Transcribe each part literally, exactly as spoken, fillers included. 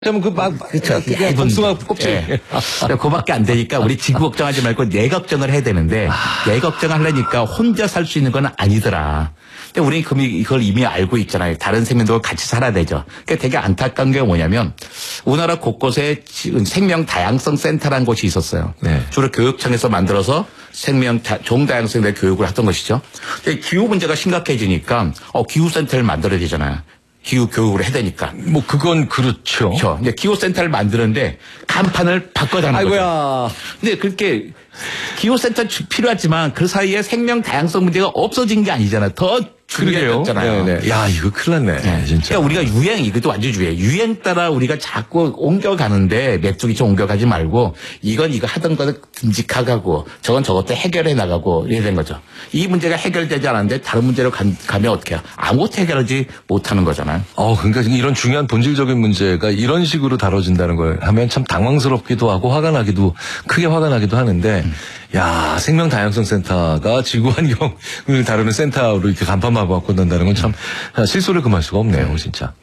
그러면 그막 그쵸. 그냥 복숭아 껍질. 예. 그거밖에 안 되니까 우리 지구 걱정하지 말고 내 걱정을 해야 되는데 아... 내 걱정하려니까 혼자 살 수 있는 건 아니더라. 근데 우리 이걸 이미 알고 있잖아요. 다른 생명도 같이 살아야 되죠. 그러니까 되게 안타까운 게 뭐냐면 우리나라 곳곳에 생명 다양성 센터라는 곳이 있었어요. 네. 주로 교육청에서 만들어서 생명 종다양성에 대한 교육을 하던 것이죠. 근데 기후 문제가 심각해지니까 어, 기후센터를 만들어야 되잖아요. 기후 교육을 해야 되니까. 뭐 그건 그렇죠. 그렇죠. 이제 기후센터를 만드는데 간판을 바꿔자는 거죠. 아이고야. 근데 그렇게 기후센터 필요하지만 그 사이에 생명 다양성 문제가 없어진 게 아니잖아요. 더 중요했잖아요. 네네. 야, 이거 큰일 났네. 네. 진짜. 그러니까 우리가 유행, 이것도 완전 유행. 유행 따라 우리가 자꾸 옮겨가는데 메뚜기처럼 옮겨가지 말고 이건 이거 하던 거는 듬직하고 저건 저것도 해결해 나가고 이렇게 된 거죠. 이 문제가 해결되지 않았는데 다른 문제로 간, 가면 어떻게 해요? 아무것도 해결하지 못하는 거잖아요. 어, 그러니까 이런 중요한 본질적인 문제가 이런 식으로 다뤄진다는 걸 하면 참 당황스럽기도 하고 화가 나기도, 크게 화가 나기도 하는데 음. 야, 생명 다양성 센터가 지구 환경을 다루는 센터로 이렇게 간판만 바꾼다는 건 참 실소를 금할 수가 없네요, 진짜.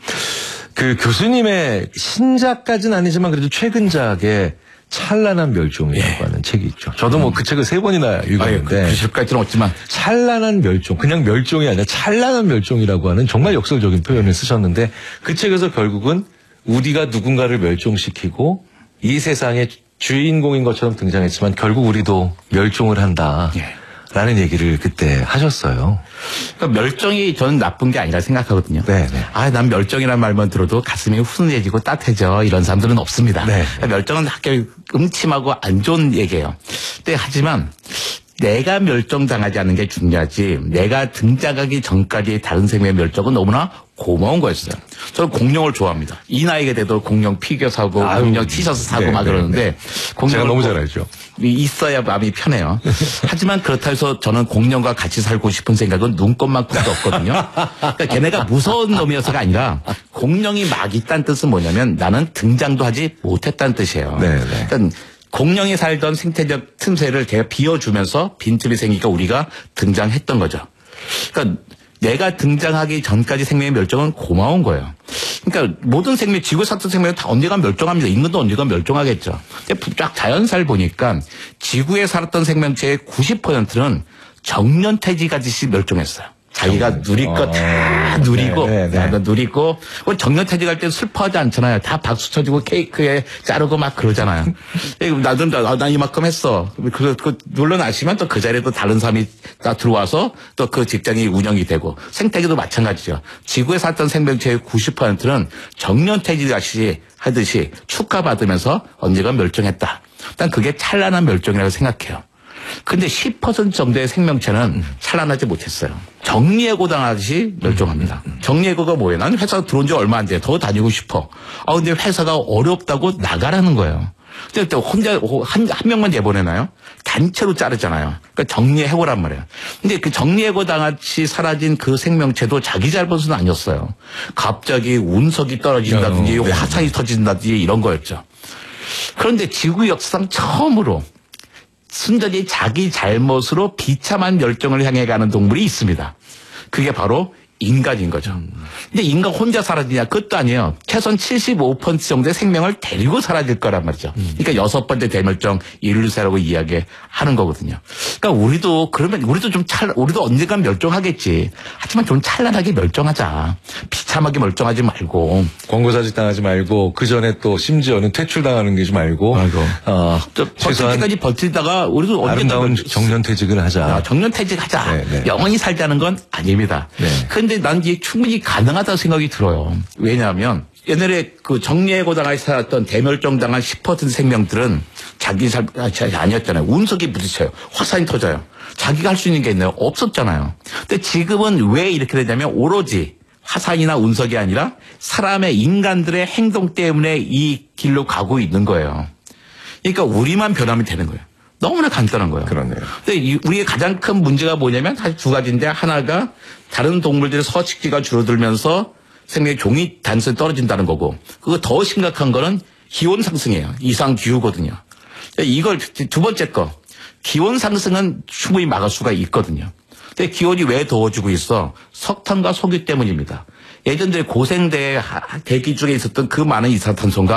그 교수님의 신작까지는 아니지만 그래도 최근작에 찬란한 멸종이라고 예. 하는 책이 있죠. 저도 뭐 그 책을 세 번이나 읽었는데. 그 실까지는 없지만. 찬란한 멸종. 그냥 멸종이 아니라 찬란한 멸종이라고 하는 정말 역설적인 표현을 쓰셨는데 그 책에서 결국은 우리가 누군가를 멸종시키고 이 세상에 주인공인 것처럼 등장했지만 결국 우리도 멸종을 한다. 예. 라는 얘기를 그때 하셨어요. 그러니까 멸종이 저는 나쁜 게 아니라 생각하거든요. 네, 네. 아, 난 멸종이라는 말만 들어도 가슴이 훈훈해지고 따뜻해져. 이런 사람들은 없습니다. 네. 그러니까 멸종은 학교 음침하고 안 좋은 얘기예요. 근데 하지만 내가 멸종당하지 않는 게 중요하지 내가 등장하기 전까지 다른 생명의 멸종은 너무나 고마운 거였어요. 저는 공룡을 좋아합니다. 이 나이가 돼도 공룡 피규어 사고 아유, 공룡 티셔츠 사고 네, 막 네, 그러는데 네. 제가 너무 잘 알죠. 있어야 마음이 편해요. 하지만 그렇다 해서 저는 공룡과 같이 살고 싶은 생각은 눈꼽만큼도 없거든요. 그러니까 걔네가 무서운 놈이어서가 아니라 공룡이 막 있다는 뜻은 뭐냐면 나는 등장도 하지 못했다는 뜻이에요. 네, 네. 그러니까 공룡이 살던 생태적 틈새를 걔가 비워주면서 빈틈이 생기니까 우리가 등장했던 거죠. 그러니까 내가 등장하기 전까지 생명의 멸종은 고마운 거예요. 그러니까 모든 생명, 지구에 살던 생명은 다 언젠가 멸종합니다. 인간도 언젠가 멸종하겠죠. 근데 쫙 자연사를 보니까 지구에 살았던 생명체의 구십 퍼센트는 정년퇴직하듯이 멸종했어요. 자기가 누릴 거 다 어, 누리고, 네, 네, 네. 누리고, 정년퇴직할 때 슬퍼하지 않잖아요. 다 박수 쳐주고 케이크에 자르고 막 그러잖아요. 나도, 난 이만큼 했어. 그, 그, 물러나시면 또 그 자리에 또 다른 사람이 다 들어와서 또 그 직장이 운영이 되고, 생태계도 마찬가지죠. 지구에 살던 생명체의 구십 퍼센트는 정년퇴직하듯이 하듯이 축하받으면서 언젠가 멸종했다. 난 그게 찬란한 멸종이라고 생각해요. 근데 십 퍼센트 정도의 생명체는 음. 찬란하지 못했어요. 정리해고 당하듯이 멸종합니다. 음. 정리해고가 뭐예요? 나는 회사 들어온 지 얼마 안 돼. 더 다니고 싶어. 아, 근데 회사가 어렵다고 나가라는 거예요. 근데 또 혼자, 한, 한 명만 내보내나요? 단체로 자르잖아요. 그러니까 정리해고란 말이에요. 근데 그 정리해고 당하듯이 사라진 그 생명체도 자기 잘못은 아니었어요. 갑자기 운석이 떨어진다든지, 어, 네. 화산이 터진다든지 이런 거였죠. 그런데 지구 역사상 처음으로 순전히 자기 잘못으로 비참한 멸종을 향해 가는 동물이 있습니다. 그게 바로 인간인 거죠. 근데 인간 혼자 사라지냐? 그것도 아니에요. 최소한 칠십오 퍼센트 정도의 생명을 데리고 사라질 거란 말이죠. 그러니까 여섯 번째 대멸종 인류세라고 이야기하는 거거든요. 그러니까 우리도 그러면 우리도 좀 찰, 우리도 언젠간 멸종하겠지. 하지만 좀 찬란하게 멸종하자. 비참하게 멸종하지 말고. 권고사직 당하지 말고 그 전에 또 심지어는 퇴출당하는 게 좀 말고. 아이고. 어, 최소한 때까지 버티다가 우리도 아름다운 정년퇴직을 하자. 아, 정년퇴직하자. 네, 네. 영원히 살자는 건 아닙니다. 네. 근데 난 이게 충분히 가능하다고 생각이 들어요. 왜냐하면 옛날에 그 정리해고 당하지 살았던 대멸종 당한 십 퍼센트 생명들은 자기 살 아니었잖아요. 운석이 부딪혀요. 화산이 터져요. 자기가 할 수 있는 게 있나요? 없었잖아요. 근데 지금은 왜 이렇게 되냐면 오로지 화산이나 운석이 아니라 사람의 인간들의 행동 때문에 이 길로 가고 있는 거예요. 그러니까 우리만 변하면 되는 거예요. 너무나 간단한 거예요. 그러네요. 근데 우리의 가장 큰 문제가 뭐냐면 사실 두 가지인데 하나가 다른 동물들의 서식지가 줄어들면서 생명의 종이 단순히 떨어진다는 거고 그거 더 심각한 거는 기온 상승이에요. 이상 기후거든요. 이걸 두 번째 거 기온 상승은 충분히 막을 수가 있거든요. 근데 기온이 왜 더워지고 있어? 석탄과 석유 때문입니다. 예전에 고생대 하- 대기 중에 있었던 그 많은 이산화탄소가